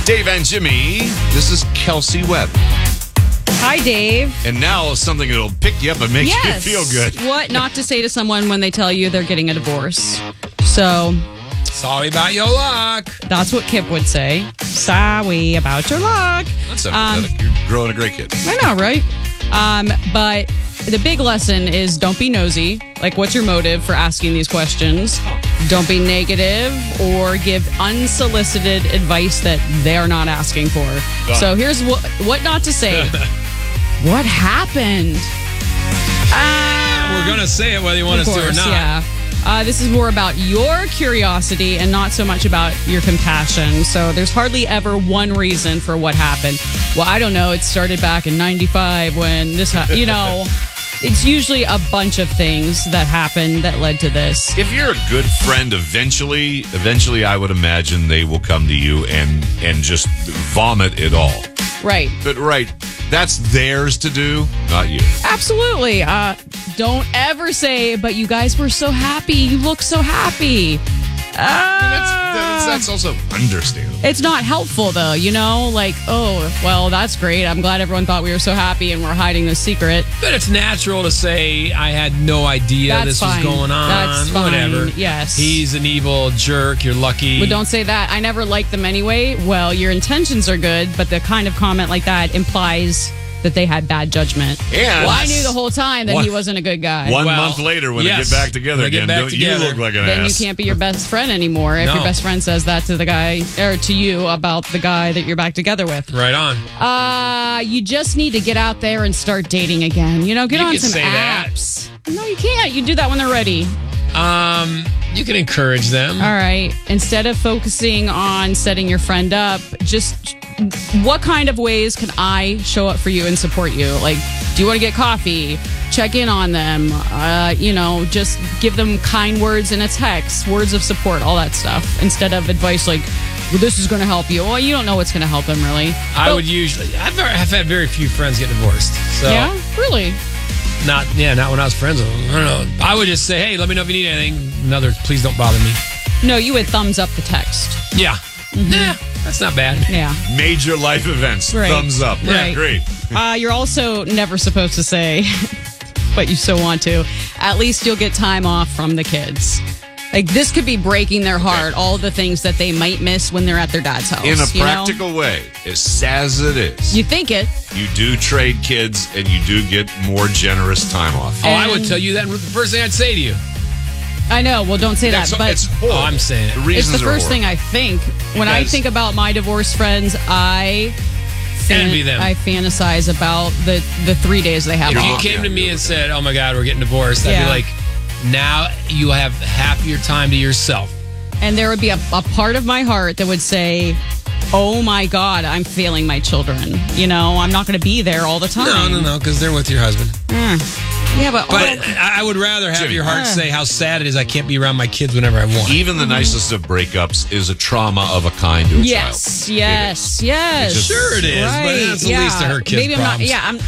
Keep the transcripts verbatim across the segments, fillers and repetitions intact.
Dave and Jimmy. This is Kelsey Webb. Hi, Dave. And now something that'll pick you up and make Yes. you feel good. What not to say to someone when they tell you they're getting a divorce. So Sorry about your luck. that's what Kip would say. Sorry about your luck. That's sympathetic. You're growing a great kid. I know, right? Um, but the big lesson is don't be nosy. Like, what's your motive for asking these questions? Don't be negative or give unsolicited advice that they're not asking for. So here's what, what not to say. What happened? Uh, We're going to say it whether you want of us course, to or not. yeah. Uh, this is more about your curiosity and not so much about your compassion. So there's hardly ever one reason for what happened. Well, I don't know. It started back in ninety-five when this, ha- you know, it's usually a bunch of things that happened that led to this. If you're a good friend, eventually, eventually, I would imagine they will come to you and and just vomit it all. Right. But right, that's theirs to do, not you. Absolutely. Uh, don't ever say, but you guys were so happy. You look so happy. Uh, That's, that's, that's also understandable. It's not helpful, though, you know? Like, oh, well, that's great. I'm glad everyone thought we were so happy and we're hiding this secret. But it's natural to say, I had no idea That's this fine. was going on. That's fine. Whatever. Yes. He's an evil jerk. You're lucky. But don't say that. I never liked them anyway. Well, your intentions are good, but the kind of comment like that implies that they had bad judgment. And well, I knew the whole time that one, he wasn't a good guy. One Well, month later, when yes. they get back together When they get again, back don't together, you look like an Then ass? you can't be your best friend anymore if No. your best friend says that to the guy or to you about the guy that you're back together with. Right on. Uh, you just need to get out there and start dating again. You know, get You on can some say that. apps. No, you can't. You do that when they're ready. Um, you can encourage them. All right. Instead of focusing on setting your friend up, just what kind of ways can I show up for you and support you? Like, do you want to get coffee? Check in on them. Uh, you know, just give them kind words in a text, words of support, all that stuff. Instead of advice like, well, this is going to help you. Well, you don't know what's going to help them, really. I But- would usually. I've, very- I've had very few friends get divorced. So Yeah, really. not yeah, not when I was friends with them. I don't know. I would just say, hey, let me know if you need anything. Another, please don't bother me. No, you would thumbs up the text. Yeah. Yeah, that's not bad. Yeah. Major life events. Right. Thumbs up. Yeah, Right. great. Uh, you're also never supposed to say, but you so want to. At least you'll get time off from the kids. Like, this could be breaking their heart, all the things that they might miss when they're at their dad's house. In a you know? practical way, as sad as it is, You think it. you do trade kids and you do get more generous time off. Oh, I would And- tell you that the first thing I'd say to you. I know. Well, don't say that. That's- But it's horrible. Oh, I'm saying it. The it's reasons the are first horrible. thing I think. When I Because- think about my divorced friends, I... Envy them. I fantasize about the, the three days they have If you off. came to Yeah, me you're and looking said, oh my God, we're getting divorced, I'd Yeah. be like, now you have half your time to yourself. And there would be a, a part of my heart that would say, oh my God, I'm failing my children. You know, I'm not going to be there all the time. No, no, no, because they're with your husband. Yeah, but, But I I would rather have Jimmy. your heart Uh. say how sad it is I can't be around my kids whenever I want. Even the nicest of breakups is a trauma of a kind to a yes, child. yes, yes. It's just- Sure it is, but Right, that's the yeah. least of her kids' Maybe I'm not. problems. Yeah, I'm.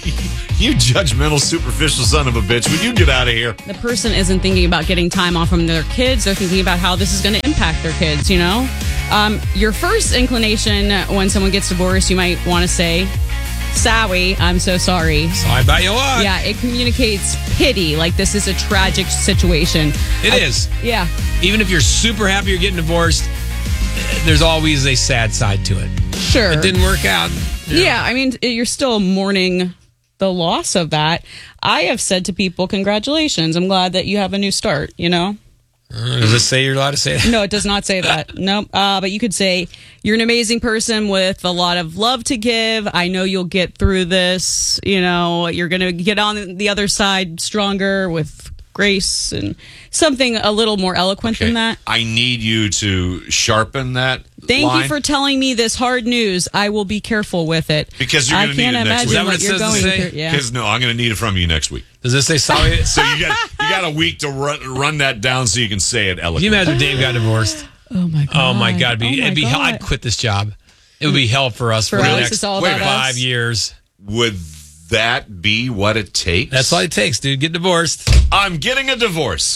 You judgmental, superficial son of a bitch. Would you get out of here? The person isn't thinking about getting time off from their kids. They're thinking about how this is going to impact their kids. You know, um, your first inclination when someone gets divorced, you might want to say, "Sorry, I'm so sorry." Sorry about your luck. Yeah, it communicates pity. Like this is a tragic situation. It I- is. Yeah. Even if you're super happy you're getting divorced, eh, there's always a sad side to it. Sure. It didn't work out. you know. Yeah, I mean, you're still mourning the loss of that. I have said to people, congratulations. I'm glad that you have a new start, you know? Uh, Does it say you're allowed to say that? No, it does not say that. Nope. Uh, but you could say, you're an amazing person with a lot of love to give. I know you'll get through this. You know, you're going to get on the other side stronger with grace and something a little more eloquent than that. I need you to sharpen that Thank line. you for telling me this hard news. I will be careful with it. Because you're I gonna need can't it next imagine week. Is that what what it you're says to going say? through. Yeah. Because no, I'm going to need it from you next week. Does this say sorry? So you got you got a week to run run that down so you can say it Can eloquently. you imagine if Dave got divorced? Oh my god! Oh my God! It'd be, Oh my it'd be hell. God. I'd quit this job. It would be hell for us for, For the us, next it's all wait a about minute. five us. years. Would that be what it takes? That's all it takes, dude. Get divorced. I'm getting a divorce.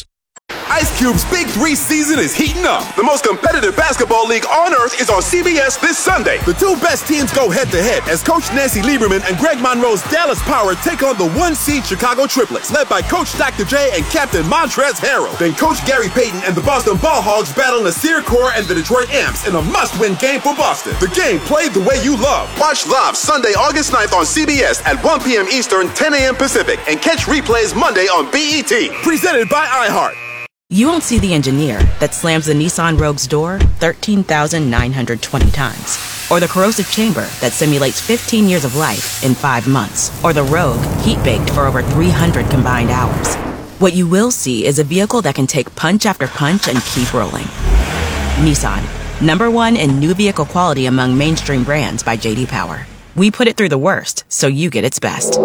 Ice Cube's Big Three season is heating up. The most competitive basketball league on earth is on C B S this Sunday. The two best teams go head-to-head as Coach Nancy Lieberman and Greg Monroe's Dallas Power take on the one-seed Chicago Triplets, led by Coach Doctor J and Captain Montrezl Harrell. Then Coach Gary Payton and the Boston Ball Hogs battle Nasir Kaur and the Detroit Amps in a must-win game for Boston. The game played the way you love. Watch live Sunday, August ninth on C B S at one p.m. Eastern, ten a.m. Pacific, and catch replays Monday on B E T. Presented by iHeart. You won't see the engineer that slams the Nissan Rogue's door thirteen thousand nine hundred twenty times. Or the corrosive chamber that simulates fifteen years of life in five months. Or the Rogue heat-baked for over three hundred combined hours. What you will see is a vehicle that can take punch after punch and keep rolling. Nissan, number one in new vehicle quality among mainstream brands by J D Power. We put it through the worst, so you get its best.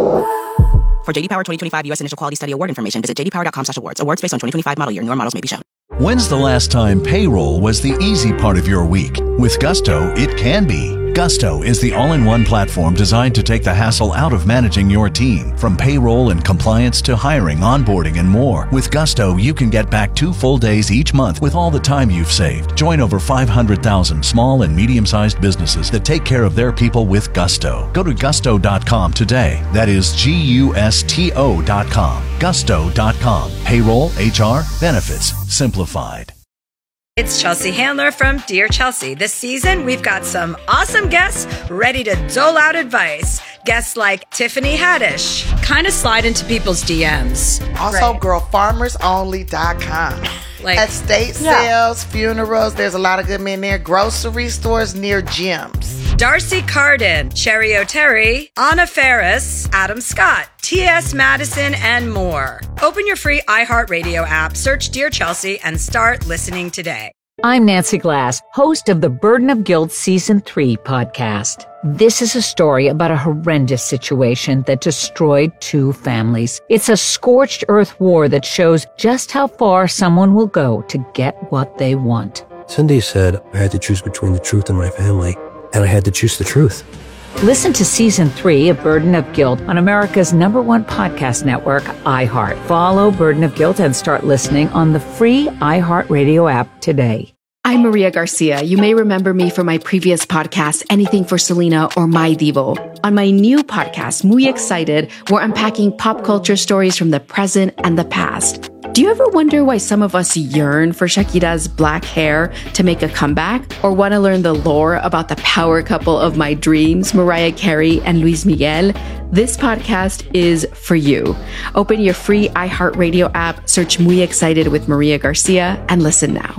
For J D Power twenty twenty-five U S Initial Quality Study Award information, visit j d power dot com slash awards. Awards based on twenty twenty-five model year. Newer models may be shown. When's the last time payroll was the easy part of your week? With Gusto, it can be. Gusto is the all-in-one platform designed to take the hassle out of managing your team. From payroll and compliance to hiring, onboarding, and more. With Gusto, you can get back two full days each month with all the time you've saved. Join over five hundred thousand small and medium-sized businesses that take care of their people with Gusto. Go to gusto dot com today. That is G U S T O dot com. gusto dot com. Payroll, H R, benefits, simplified. It's Chelsea Handler from Dear Chelsea. This season, we've got some awesome guests ready to dole out advice. Guests like Tiffany Haddish kind of slide into people's D Ms. Also, right. girl farmers only dot com. Like, estate yeah. sales, funerals, there's a lot of good men there. Grocery stores near gyms. Darcy Carden, Cherry O'Terry, Anna Ferris, Adam Scott, T S. Madison, and more. Open your free iHeartRadio app, search Dear Chelsea, and start listening today. I'm Nancy Glass, host of the Burden of Guilt Season three podcast. This is a story about a horrendous situation that destroyed two families. It's a scorched earth war that shows just how far someone will go to get what they want. Cindy said I had to choose between the truth and my family, and I had to choose the truth. Listen to Season three of Burden of Guilt on America's number one podcast network, iHeart. Follow Burden of Guilt and start listening on the free iHeartRadio app today. I'm Maria Garcia. You may remember me from my previous podcast, Anything for Selena or My Divo. On my new podcast, Muy Excited, we're unpacking pop culture stories from the present and the past. Do you ever wonder why some of us yearn for Shakira's black hair to make a comeback? Or want to learn the lore about the power couple of my dreams, Mariah Carey and Luis Miguel? This podcast is for you. Open your free iHeartRadio app, search Muy Excited with Maria Garcia, and listen now.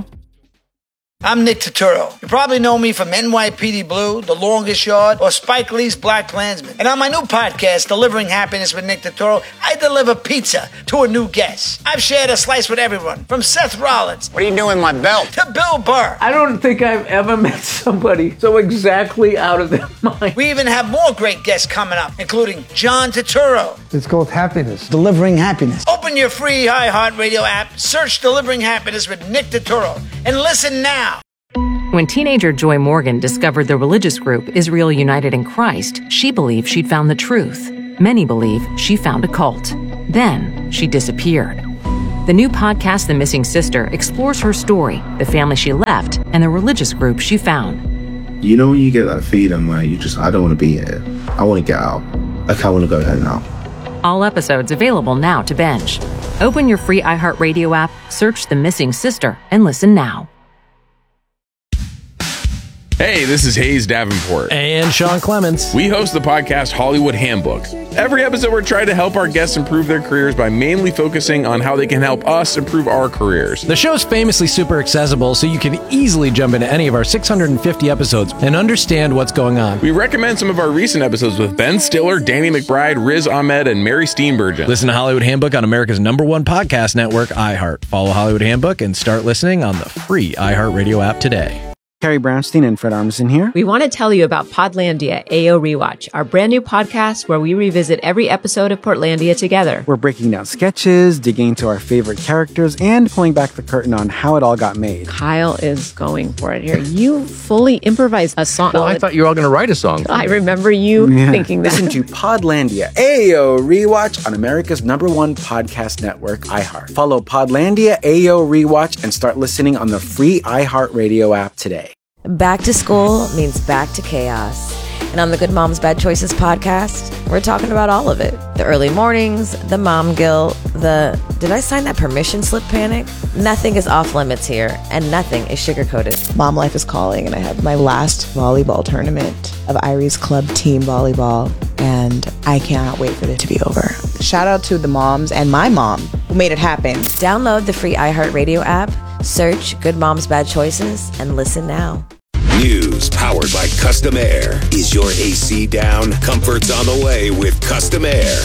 I'm Nick Turturro. You probably know me from N Y P D Blue, The Longest Yard, or Spike Lee's Black Klansman. And on my new podcast, Delivering Happiness with Nick Turturro, I deliver pizza to a new guest. I've shared a slice with everyone, from Seth Rollins. What are you doing with my belt? To Bill Burr. I don't think I've ever met somebody so exactly out of their mind. We even have more great guests coming up, including John Turturro. It's called Happiness. Delivering Happiness. Open your free iHeartRadio app, search Delivering Happiness with Nick Turturro, and listen now. When teenager Joy Morgan discovered the religious group Israel United in Christ, she believed she'd found the truth. Many believe she found a cult. Then she disappeared. The new podcast, The Missing Sister, explores her story, the family she left, and the religious group she found. You know when you get that feeling where you just, I don't want to be here. I want to get out. Like, I want to go home now. All episodes available now to binge. Open your free iHeartRadio app, search The Missing Sister, and listen now. Hey, this is Hayes Davenport. And Sean Clements. We host the podcast Hollywood Handbook. Every episode, we're trying to help our guests improve their careers by mainly focusing on how they can help us improve our careers. The show's famously super accessible, so you can easily jump into any of our six hundred fifty episodes and understand what's going on. We recommend some of our recent episodes with Ben Stiller, Danny McBride, Riz Ahmed, and Mary Steenburgen. Listen to Hollywood Handbook on America's number one podcast network, iHeart. Follow Hollywood Handbook and start listening on the free iHeartRadio app today. Carrie Brownstein and Fred Armisen here. We want to tell you about Podlandia A O Rewatch, our brand new podcast where we revisit every episode of Portlandia together. We're breaking down sketches, digging into our favorite characters, and pulling back the curtain on how it all got made. Kyle is going for it here. You fully improvised a song. Well, I thought you were all going to write a song. I remember you yeah. thinking that. Listen to Podlandia A O Rewatch on America's number one podcast network, iHeart. Follow Podlandia A O Rewatch and start listening on the free iHeartRadio app today. Back to school means back to chaos. And on the Good Moms Bad Choices podcast, we're talking about all of it. The early mornings, the mom guilt, the did I sign that permission slip panic? Nothing is off limits here, and nothing is sugar-coated. Mom life is calling, and I have my last volleyball tournament of Irie's Club team volleyball, and I cannot wait for it to be over. Shout out to the moms and my mom who made it happen. Download the free iHeartRadio app, search Good Moms Bad Choices, and listen now. News powered by Custom Air. Is your A C down? Comfort's on the way with Custom Air.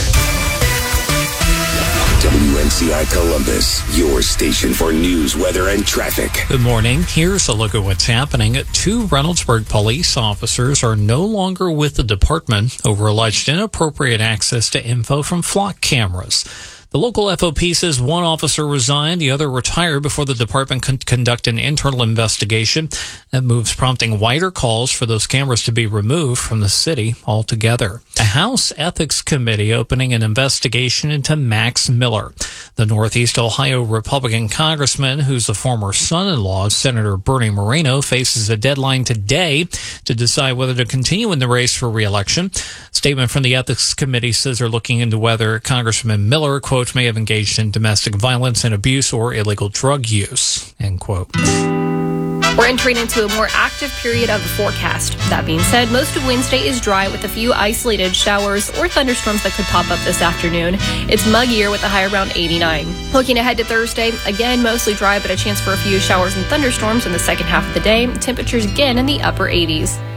W N C I Columbus, your station for news, weather, and traffic. Good morning. Here's a look at what's happening. Two Reynoldsburg police officers are no longer with the department over alleged inappropriate access to info from flock cameras. The local F O P says one officer resigned, the other retired before the department could conduct an internal investigation. That move's prompting wider calls for those cameras to be removed from the city altogether. A House Ethics Committee opening an investigation into Max Miller, the Northeast Ohio Republican congressman who's the former son-in-law of Senator Bernie Moreno, faces a deadline today to decide whether to continue in the race for re-election. Statement from the Ethics Committee says they're looking into whether Congressman Miller, quote, may have engaged in domestic violence and abuse or illegal drug use, end quote. We're entering into a more active period of the forecast. That being said, most of Wednesday is dry with a few isolated showers or thunderstorms that could pop up this afternoon. It's muggier with a high around eighty-nine. Looking ahead to Thursday, again, mostly dry, but a chance for a few showers and thunderstorms in the second half of the day. Temperatures again in the upper eighties.